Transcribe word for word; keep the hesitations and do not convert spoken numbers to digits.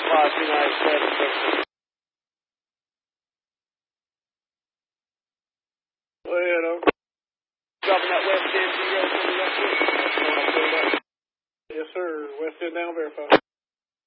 five two nine seven six. Go ahead, over. Dropping that west end zero from the left end. Yes, sir. West end down, verify.